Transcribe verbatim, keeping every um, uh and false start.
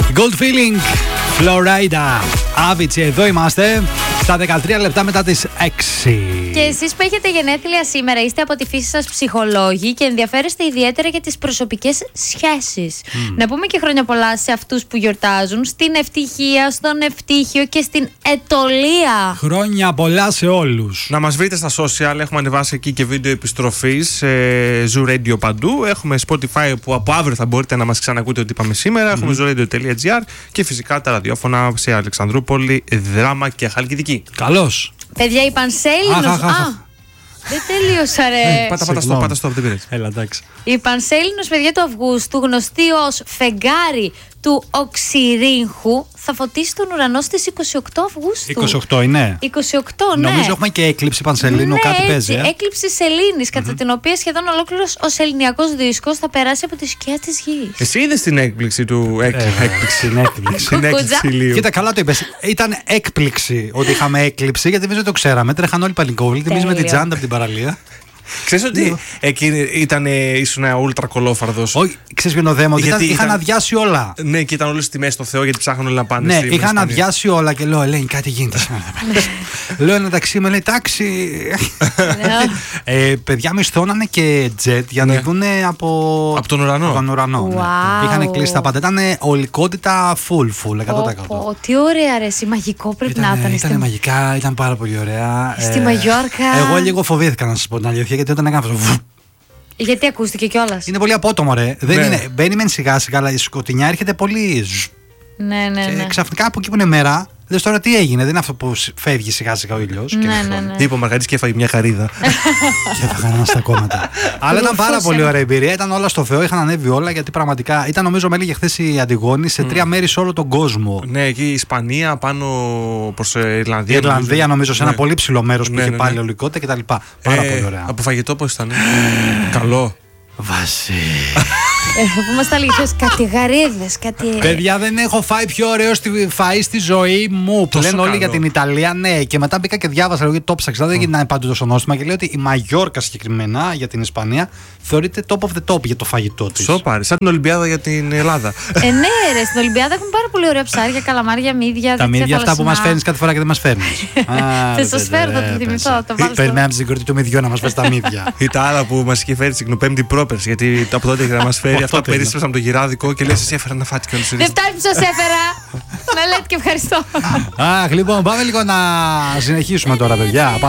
Gold Feeling, Florida. Avicii, εδώ είμαστε. Στα δεκατρία λεπτά μετά τις έξι. Και εσείς που έχετε γενέθλια σήμερα, είστε από τη φύση σας ψυχολόγοι και ενδιαφέρεστε ιδιαίτερα για τις προσωπικές σχέσεις. Mm. Να πούμε και χρόνια πολλά σε αυτούς που γιορτάζουν, στην ευτυχία, στον ευτύχιο και στην ετωλία. Χρόνια πολλά σε όλους. Να μας βρείτε στα social, έχουμε ανεβάσει εκεί και βίντεο επιστροφής, ε, Zoo Radio παντού. Έχουμε Spotify που από αύριο θα μπορείτε να μας ξανακούτε ό,τι είπαμε σήμερα. Mm. Έχουμε zooradio.gr και φυσικά τα ραδιόφωνα σε Αλεξανδρούπολη, Δράμα και Χαλκιδική. Καλώς. Παιδιά, η Πανσέλινος. Α, δεν τελείωσα ρε. Πάτα, πάτα στο, πάτα στο, δεν πειράζει. Έλα, εντάξει. Η Πανσέλινος, παιδιά, του Αυγούστου, γνωστή ως φεγγάρι του Οξυρίγχου, θα φωτίσει τον ουρανό στις είκοσι οκτώ Αυγούστου. είκοσι οκτώ είναι. είκοσι οκτώ, ναι. Νομίζω έχουμε και έκλειψη Πανσελίνου, ναι, κάτι έτσι, παίζει. Ε? Έκλειψη σελήνης, mm-hmm. κατά την οποία σχεδόν ολόκληρος ο σεληνιακός δίσκος θα περάσει από τη σκιά της γης. Εσύ είδες την έκπληξη του. Ε, έκπληξη, την έκπληξη. Την έκπληξη ηλίου. Κοίτα, καλά το είπες. Ήταν έκπληξη ότι είχαμε έκλειψη, γιατί εμείς δεν το ξέραμε. Τρέχαν όλοι πανικόβλητοι. Εμείς με την τσάντα από την παραλία. Ξέρεις ότι εκεί ήταν, ήσουν ούλτρα κολόφαρδος. Όχι, ξέρεις ποιο είναι το δέμα, ότι ήταν, είχαν αδειάσει όλα. Ναι, και ήταν όλες τις τιμές στο Θεό γιατί ψάχνουν όλοι να πάνε. Ναι, είχαν αδειάσει όλα και λέω, Ελένη, κάτι γίνεται. Λέω ένα ταξί, με λέει, τάξη. ε, παιδιά μισθώνανε και τζετ για να ναι. δουν από... από τον ουρανό. Από τον ουρανό wow. ναι. Είχαν κλείσει τα πάντα. Ήταν ολικότητα full, full, εκατό τοις εκατό. Oh, oh, τι ωραία ρε, εσύ, μαγικό πρέπει ήταν, να ήταν. Ήταν στη... μαγικά, ήταν πάρα πολύ ωραία. Στη ε, Μαγιόρκα. Εγώ λίγο φοβήθηκα να σας πω την αλήθεια, γιατί όταν έκανα αυτό. Γιατί ακούστηκε κιόλας. Είναι πολύ απότομο, ρε. Δεν ναι. είναι, μπαίνει μεν σιγά σιγά, αλλά η σκοτεινιά έρχεται πολύ. Ναι, ναι, ναι. Και ξαφνικά από εκεί που είναι μέρα, λες τώρα τι έγινε. Δεν είναι αυτό που φεύγει σιγά σιγά ο ήλιος. Ναι, ναι, ναι. Είπε ο Μαργαρίτης και έφαγε μια χαρίδα. Και έφαγαν ένα στα κόμματα. Αλλά ήταν πάρα πολύ ωραία εμπειρία. Ήταν όλα στο Θεό, είχαν ανέβει όλα γιατί πραγματικά ήταν, νομίζω, με έλεγε χθες η Αντιγόνη, σε τρία μέρη σε όλο τον κόσμο. Ναι, εκεί η Ισπανία πάνω προς Ιρλανδία. Η Ιρλανδία, νομίζω, σε ένα πολύ ψηλό μέρος που είχε πάλι ναι. ολικότητα κτλ. Πάρα πολύ ωραία. Από φαγητό πώς ήταν. Καλό. Βάση. Που είμαστε αλήθειες, κάτι γαρίδες, κάτι. Παιδιά, δεν έχω φάει πιο ωραίο στη, φαΐ στη ζωή μου. Που λένε όλοι για την Ιταλία, ναι. Και μετά μπήκα και διάβασα λίγο γιατί το ψάξα. Δεν έγινε παντού τόσο νόστιμα. Και λέει ότι η Μαγιόρκα συγκεκριμένα για την Ισπανία θεωρείται top of the top για το φαγητό της. Σοπάρι, σαν την Ολυμπιάδα για την Ελλάδα. Ε, ναι, ρε, στην Ολυμπιάδα έχουν πάρα πολύ ωραία ψάρια, καλαμάρια, μύδια. Τα μύδια αυτά που μας φέρνεις κάθε φορά και δεν μας φέρνεις. Θα σας φέρω, θα το θυμηθώ. Περιμέναμε την συγκροτή του μυδιού να μας φέρει τα μύδια. Ή τα άλλα που μας είχε φέρει την Πέμπτη πρόπερση. Γιατί από τότε είχε να μας φέρει αυτά που περίστρεψαν το γυράδικο και λες εσύ έφερα να φάτε κιόλας. Δεν φτάνει που σας έφερα. Να λέτε και ευχαριστώ. Αχ, λοιπόν, πάμε λίγο να συνεχίσουμε τώρα, παιδιά.